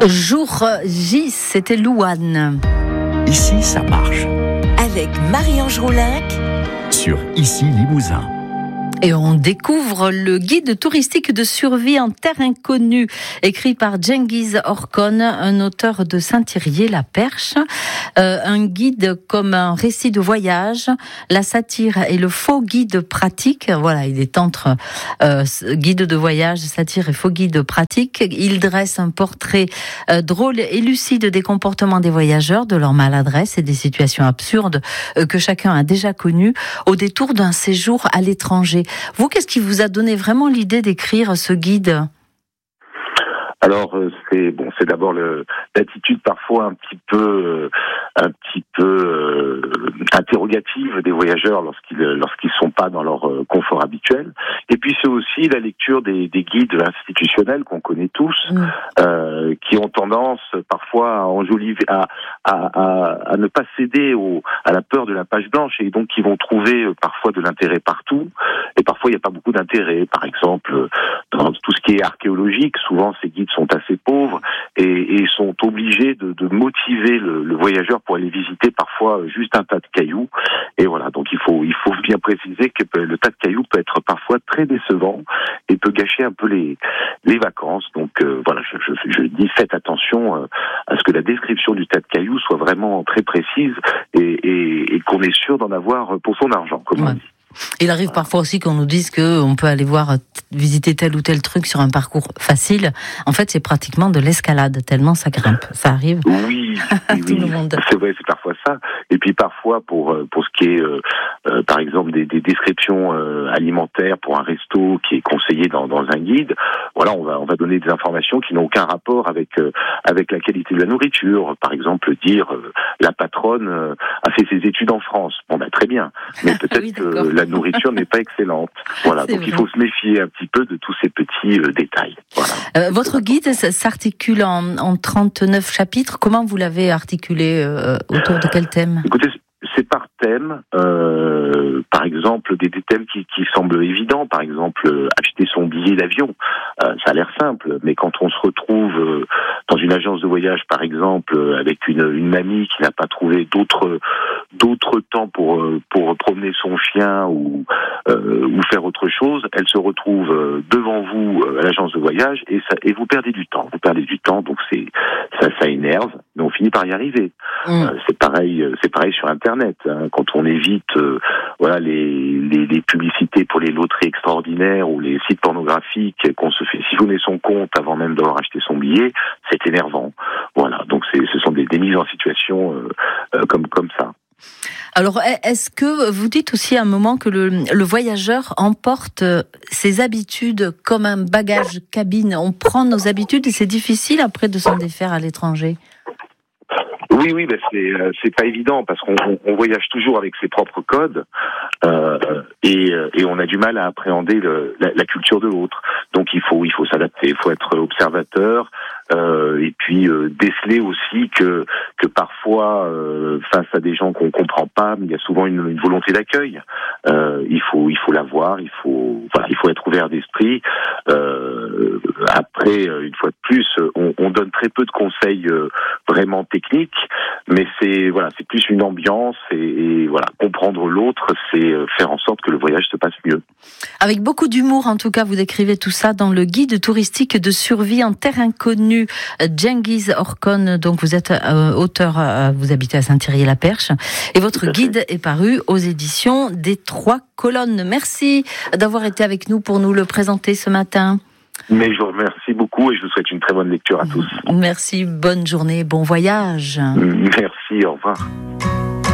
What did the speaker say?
Jour J, c'était Louane. Ici, ça marche. Avec Marie-Ange Roulinc Sur Ici Limousin. Et on découvre le guide touristique de survie en terre inconnue, écrit par Cengiz Orkon, un auteur de Saint-Thirier-la-Perche. Un guide comme un récit de voyage, la satire et le faux guide pratique. Voilà, il est entre guide de voyage, satire et faux guide pratique. Il dresse un portrait drôle et lucide des comportements des voyageurs, de leur maladresse et des situations absurdes que chacun a déjà connues au détour d'un séjour à l'étranger. Vous, qu'est-ce qui vous a donné vraiment l'idée d'écrire ce guide ? Alors c'est d'abord l'attitude parfois un petit peu interrogative des voyageurs lorsqu'ils sont pas dans leur confort habituel. Et puis c'est aussi la lecture des guides institutionnels qu'on connaît tous, qui ont tendance parfois à enjoliver, à ne pas céder à la peur de la page blanche, et donc qui vont trouver parfois de l'intérêt partout. Et parfois il n'y a pas beaucoup d'intérêt. Par exemple, dans tout ce qui est archéologique, souvent ces guides sont assez pauvres et sont obligés de motiver le voyageur pour aller visiter parfois juste un tas de cailloux. Et voilà, donc il faut bien préciser que le tas de cailloux peut être parfois très décevant et peut gâcher un peu les vacances. Donc voilà, je dis faites attention à ce que la description du tas de cailloux soit vraiment très précise et qu'on est sûr d'en avoir pour son argent, comme on dit. Il arrive parfois aussi qu'on nous dise qu'on peut aller visiter tel ou tel truc sur un parcours facile. En fait, c'est pratiquement de l'escalade, tellement ça grimpe. Ça arrive. Oui, tout le monde. C'est vrai, c'est parfois ça. Et puis parfois, pour ce qui est, par exemple, des descriptions alimentaires pour un resto qui est conseillé dans un guide, voilà, on va donner des informations qui n'ont aucun rapport avec la qualité de la nourriture. Par exemple, dire la patronne a fait ses études en France. Bon, très bien, mais peut-être oui, que la nourriture n'est pas excellente. Voilà, donc il faut se méfier un petit peu de tous ces petits détails. Voilà. Votre guide s'articule en 39 chapitres. Comment vous l'avez articulé autour de quel thème ? Écoutez, c'est par thème. Par exemple, des thèmes qui semblent évidents. Par exemple, acheter son billet d'avion. Ça a l'air simple, mais quand on se retrouve dans une agence de voyage, par exemple, avec une mamie qui n'a pas trouvé d'autres temps pour promener son chien ou faire autre chose, elle se retrouve devant vous à l'agence de voyage et vous perdez du temps. Donc ça énerve, mais on finit par y arriver. C'est pareil sur Internet. Hein, quand on évite les publicités pour les loteries extraordinaires ou les sites pornographiques qu'on se fait siphonner son compte avant même d'avoir acheté son billet, c'est énervant. Voilà, donc ce sont des mises en situation comme ça. Alors, est-ce que vous dites aussi à un moment que le voyageur emporte ses habitudes comme un bagage cabine ? On prend nos habitudes et c'est difficile après de s'en défaire à l'étranger. Oui, c'est pas évident parce qu'on voyage toujours avec ses propres codes et on a du mal à appréhender la culture de l'autre. Donc il faut s'adapter, il faut être observateur et puis déceler aussi que parfois face à des gens qu'on comprend pas, mais il y a souvent une volonté d'accueil. Il faut l'avoir, il faut être ouvert d'esprit. Après, une fois de plus, on donne très peu de conseils vraiment techniques, mais c'est plus une ambiance et comprendre l'autre, c'est faire en sorte que le voyage se passe mieux. Avec beaucoup d'humour, en tout cas, vous décrivez tout ça dans le guide touristique de survie en terre inconnue. Cengiz Orkon, donc vous êtes auteur, vous habitez à Saint-Thirier-la-Perche, et votre guide est paru aux éditions des 3 colonnes. Merci d'avoir été avec nous pour nous le présenter ce matin. Mais je vous remercie beaucoup et je vous souhaite une très bonne lecture à tous. Merci, bonne journée, bon voyage. Merci, au revoir.